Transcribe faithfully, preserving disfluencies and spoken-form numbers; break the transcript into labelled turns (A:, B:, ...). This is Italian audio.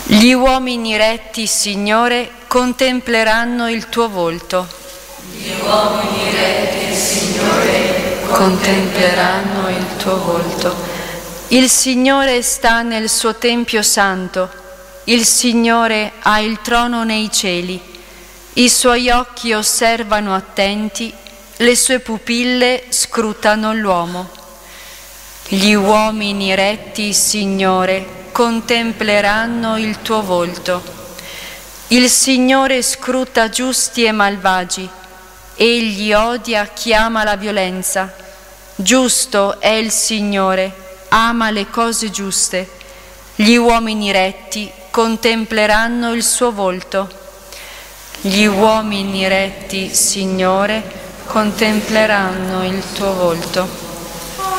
A: Gli uomini retti, Signore, contempleranno il tuo volto.
B: Gli uomini retti, Signore,
A: contempleranno il tuo volto. Il Signore sta nel suo Tempio santo, il Signore ha il trono nei cieli, i suoi occhi osservano attenti, le sue pupille scrutano l'uomo. Gli uomini retti, Signore, contempleranno il tuo volto. Il Signore scruta giusti e malvagi, egli odia chi ama la violenza. Giusto è il Signore, ama le cose giuste. Gli uomini retti contempleranno il suo volto. Gli uomini retti, Signore, contempleranno il tuo volto.